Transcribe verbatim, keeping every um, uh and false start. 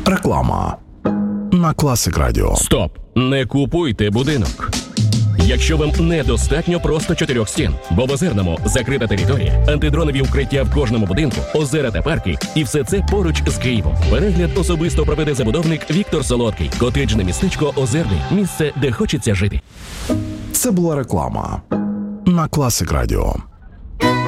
Реклама на Класик Радіо. Стоп! Не купуйте будинок. Якщо вам недостатньо просто чотирьох стін, бо в Озерному закрита територія, антидронові укриття в кожному будинку, озера та парки, і все це поруч з Києвом. Перегляд особисто проведе забудовник Віктор Солодкий. Котеджне містечко Озерний. Місце, де хочеться жити. Це була реклама на Класик Радіо.